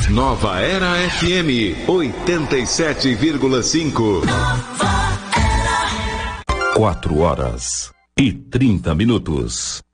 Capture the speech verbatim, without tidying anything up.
Nova Era F M oitenta e sete vírgula cinco. Quatro horas e trinta minutos.